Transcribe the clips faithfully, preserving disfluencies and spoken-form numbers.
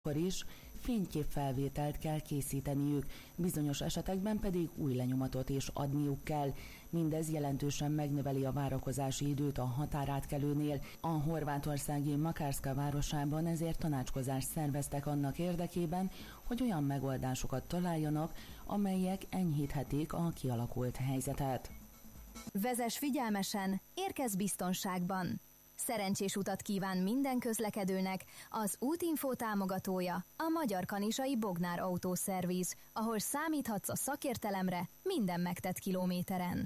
Akkor is fényképfelvételt kell készíteniük, bizonyos esetekben pedig új lenyomatot is adniuk kell. Mindez jelentősen megnöveli a várakozási időt a határátkelőnél. A horvátországi Makarska városában ezért tanácskozást szerveztek annak érdekében, hogy olyan megoldásokat találjanak, amelyek enyhíthetik a kialakult helyzetet. Vezess figyelmesen, érkezz biztonságban! Szerencsés utat kíván minden közlekedőnek az Útinfo támogatója, a Magyar Kanizsai Bognár Autószerviz, ahol számíthatsz a szakértelemre minden megtett kilométeren.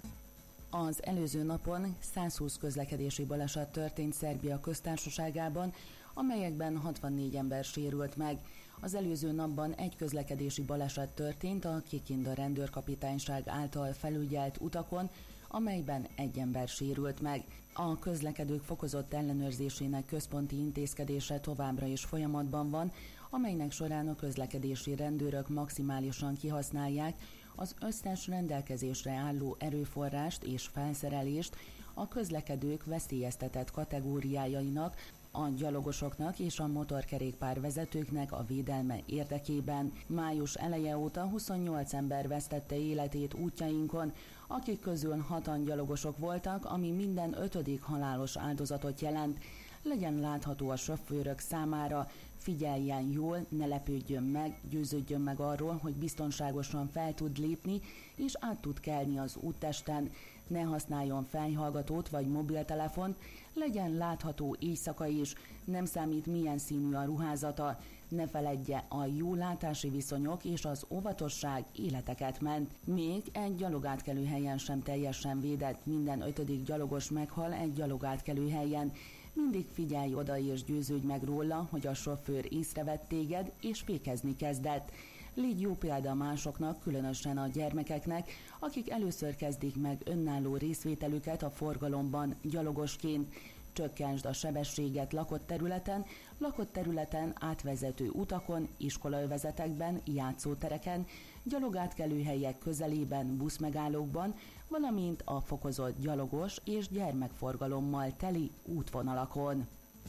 Az előző napon százhúsz közlekedési baleset történt Szerbia köztársaságában, amelyekben hatvannégy ember sérült meg. Az előző napban egy közlekedési baleset történt a Kikinda rendőrkapitányság által felügyelt utakon, amelyben egy ember sérült meg. A közlekedők fokozott ellenőrzésének központi intézkedése továbbra is folyamatban van, amelynek során a közlekedési rendőrök maximálisan kihasználják az összes rendelkezésre álló erőforrást és felszerelést a közlekedők veszélyeztetett kategóriájainak, a gyalogosoknak és a motorkerékpár vezetőknek a védelme érdekében. Május eleje óta huszonnyolc ember vesztette életét útjainkon, akik közül hatan gyalogosok voltak, ami minden ötödik halálos áldozatot jelent. Legyen látható a sofőrök számára, figyeljen jól, ne lepődjön meg, győződjön meg arról, hogy biztonságosan fel tud lépni és át tud kelni az úttesten. Ne használjon fejhallgatót vagy mobiltelefont, legyen látható éjszaka is, nem számít milyen színű a ruházata, ne feledje, a jó látási viszonyok és az óvatosság életeket ment. Még egy gyalogátkelő helyen sem teljesen védett, minden ötödik gyalogos meghal egy gyalogátkelő helyen. Mindig figyelj oda és győződj meg róla, hogy a sofőr észrevett téged és fékezni kezdett. Légy jó példa másoknak, különösen a gyermekeknek, akik először kezdik meg önálló részvételüket a forgalomban gyalogosként. Csökkentsd a sebességet lakott területen, lakott területen átvezető utakon, iskolaövezetekben, játszótereken, gyalogátkelőhelyek közelében, buszmegállókban, valamint a fokozott gyalogos és gyermekforgalommal teli útvonalakon.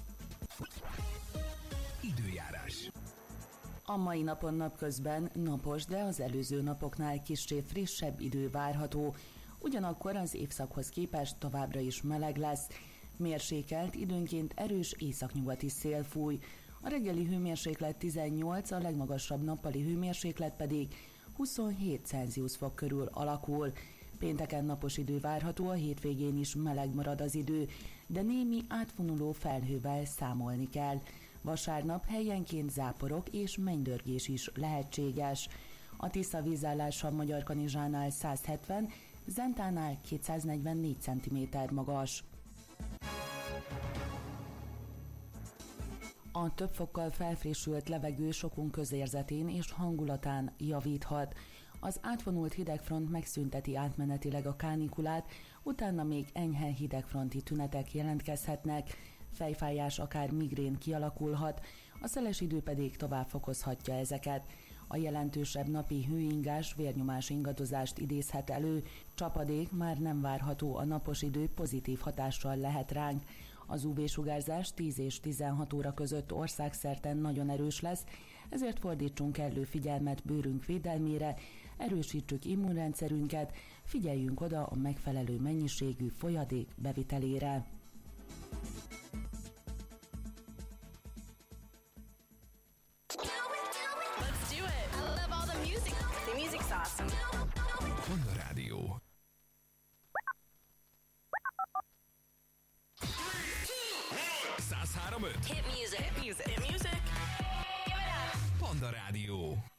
Időjárás. A mai napon napközben napos, de az előző napoknál kissé frissebb idő várható. Ugyanakkor az évszakhoz képest továbbra is meleg lesz. Mérsékelt, időnként erős északnyugati szél fúj. A reggeli hőmérséklet tizennyolc, a legmagasabb nappali hőmérséklet pedig huszonhét Celsius fok körül alakul. Pénteken napos idő várható, a hétvégén is meleg marad az idő, de némi átfonuló felhővel számolni kell. Vasárnap helyenként záporok és mennydörgés is lehetséges. A Tisza vízállása Magyarkanizsánál száz hetven, Zentánál kétszáznegyvennégy centiméter magas. A több fokkal felfrissült levegő sokunk közérzetén és hangulatán javíthat. Az átvonult hidegfront megszünteti átmenetileg a kánikulát, utána még enyhe hidegfronti tünetek jelentkezhetnek, fejfájás, akár migrén kialakulhat, a szeles idő pedig tovább fokozhatja ezeket. A jelentősebb napi hőingás vérnyomás ingadozást idézhet elő, csapadék már nem várható, a napos idő pozitív hatással lehet ránk. Az ú vé-sugárzás tíz és tizenhat óra között országszerte nagyon erős lesz, ezért fordítsunk kellő figyelmet bőrünk védelmére, erősítsük immunrendszerünket, figyeljünk oda a megfelelő mennyiségű folyadék bevitelére. Awesome. Honda Rádió. száz három öt. Hit music. Hit music. Hit music. Give it up. Honda Rádió.